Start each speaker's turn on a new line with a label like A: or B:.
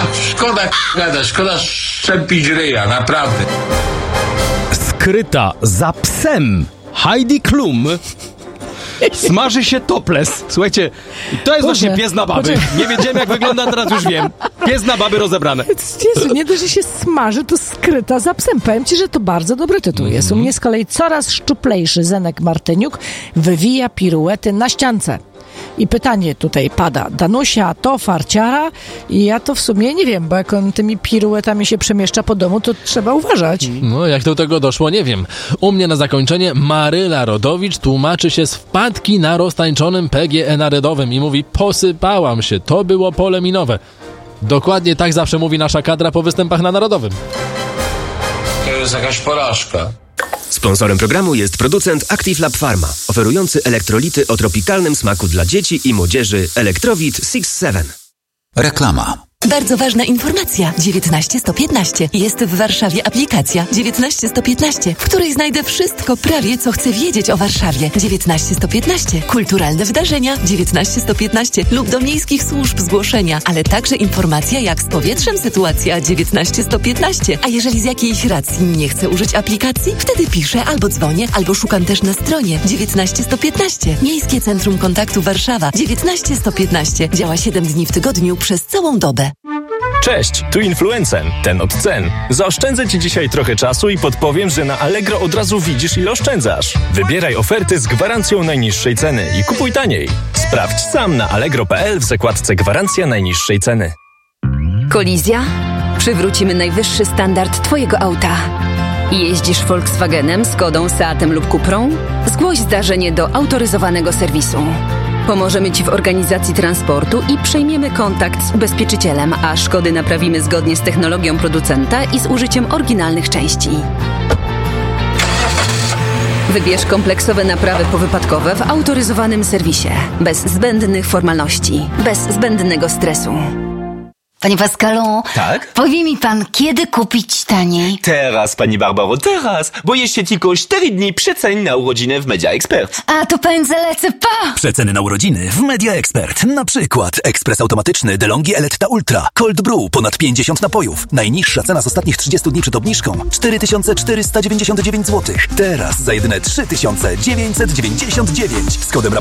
A: szkoda gadać, szkoda szczepić ryja, naprawdę.
B: Skryta za psem Heidi Klum smaży się topless. Słuchajcie, to jest właśnie pies na baby. Nie wiedziałem, jak wygląda, teraz już wiem. Pies na baby rozebrane.
C: Jezu, nie dość, że się smaży, to skryta za psem. Powiem ci, że to bardzo dobry tytuł jest. U mnie z kolei coraz szczuplejszy Zenek Martyniuk wywija piruety na ściance. I pytanie tutaj pada. Danusia, to farciara? I ja to w sumie nie wiem, bo jak on tymi piruetami się przemieszcza po domu, to trzeba uważać.
D: No, jak do tego doszło, nie wiem. U mnie na zakończenie Maryla Rodowicz tłumaczy się z wpadki na roztańczonym PGE narodowym i mówi: posypałam się, to było pole minowe. Dokładnie tak zawsze mówi nasza kadra po występach na Narodowym.
A: To jest jakaś porażka.
E: Sponsorem programu jest producent Active Lab Pharma, oferujący elektrolity o tropikalnym smaku dla dzieci i młodzieży Electrowit 6-7.
F: Reklama.
G: Bardzo ważna informacja. 19115. Jest w Warszawie aplikacja 19115, w której znajdę wszystko prawie, co chcę wiedzieć o Warszawie. 19115. Kulturalne wydarzenia 19115 lub do miejskich służb zgłoszenia, ale także informacja, jak z powietrzem sytuacja 19115. A jeżeli z jakiejś racji nie chcę użyć aplikacji, wtedy piszę albo dzwonię, albo szukam też na stronie 19115. Miejskie Centrum Kontaktu Warszawa 19115. Działa 7 dni w tygodniu przez całą dobę.
H: Cześć, tu Influencen, ten od cen. Zaoszczędzę Ci dzisiaj trochę czasu i podpowiem, że na Allegro od razu widzisz, ile oszczędzasz. Wybieraj oferty z gwarancją najniższej ceny i kupuj taniej. Sprawdź sam na allegro.pl w zakładce Gwarancja najniższej ceny.
I: Kolizja? Przywrócimy najwyższy standard Twojego auta. Jeździsz Volkswagenem, Skodą, Seatem lub Cuprą? Zgłoś zdarzenie do autoryzowanego serwisu. Pomożemy Ci w organizacji transportu i przejmiemy kontakt z ubezpieczycielem, a szkody naprawimy zgodnie z technologią producenta i z użyciem oryginalnych części. Wybierz kompleksowe naprawy powypadkowe w autoryzowanym serwisie. Bez zbędnych formalności, bez zbędnego stresu.
J: Panie Pascalu,
K: tak?
J: Powie mi pan, kiedy kupić taniej?
K: Teraz, pani Barbaro, teraz, bo jeszcze tylko 4 dni przecen na urodziny w Media Expert.
J: A to pan zalecę pa!
F: Przeceny na urodziny w Media Expert. Na przykład ekspres automatyczny DeLonghi Eletta Ultra, Cold Brew, ponad 50 napojów. Najniższa cena z ostatnich 30 dni przed obniżką 4499 zł. Teraz za jedyne 3999 z kodem